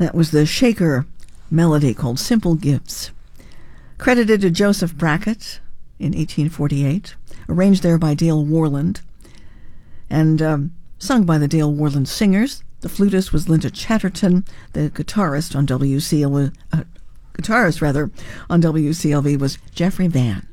That was the Shaker melody called Simple Gifts. Credited to Joseph Brackett in 1848, arranged there by Dale Worland, and sung by the Dale Worland Singers. The flutist was Linda Chatterton. The guitarist on WCLV was Jeffrey Van.